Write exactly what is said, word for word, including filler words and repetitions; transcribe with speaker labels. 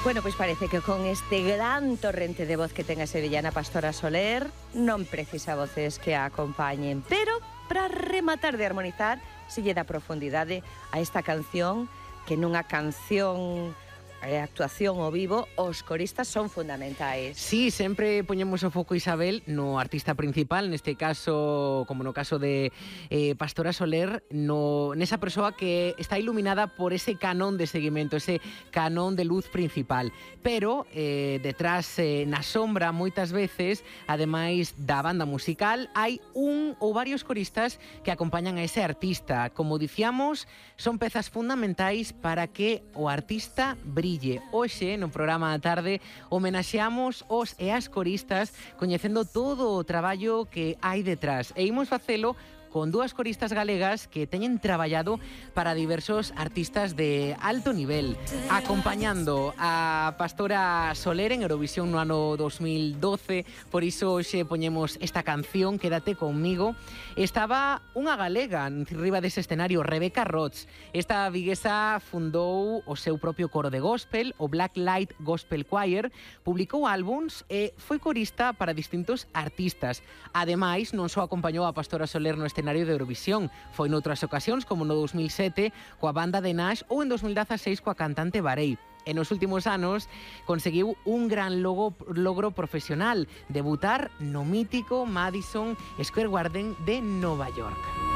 Speaker 1: Bueno, pois parece que con este gran torrente de voz que ten a sevillana Pastora Soler non precisa voces que a acompañen, pero para rematar de armonizar se lle dá profundidade a esta canción, que nunha canción e actuación ao vivo, os coristas son fundamentais.
Speaker 2: Sí, sempre poñemos o foco, Isabel, no artista principal, neste caso, como no caso de eh, Pastora Soler, no, nesa persoa que está iluminada por ese canón de seguimento, ese canón de luz principal. Pero, eh, detrás, eh, na sombra, moitas veces, ademais da banda musical, hai un ou varios coristas que acompañan a ese artista. Como dicíamos, son pezas fundamentais para que o artista brille. Hoxe, no programa da tarde, homenaxeamos os e as coristas coñecendo todo o traballo que hai detrás. E imos facelo con dúas coristas galegas que teñen traballado para diversos artistas de alto nivel, acompañando a Pastora Soler en Eurovisión no ano dos mil doce, por iso hoxe poñemos esta canción, Quédate conmigo. Estaba unha galega riba dese escenario, Rebeca Rots. Esta viguesa fundou o seu propio coro de gospel, o Black Light Gospel Choir, publicou álbums e foi corista para distintos artistas. Ademais, non só acompañou a Pastora Soler no escenario de Eurovisión, foi noutras ocasións, como no dos mil sete, coa banda de Nash, ou en dos mil dezaseis coa cantante Barei. En os últimos anos conseguiu un gran logo, logro profesional, debutar no mítico Madison Square Garden de Nova York.